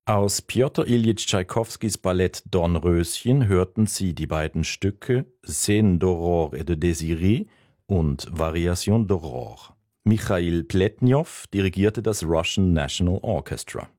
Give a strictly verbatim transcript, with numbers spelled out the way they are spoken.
Aus Pjotr Iljitsch Tschaikowskis Ballett Dornröschen hörten Sie die beiden Stücke Scène d'aurore et de désiré und Variation d'aurore. Michail Pletnjow dirigierte das Russian National Orchestra.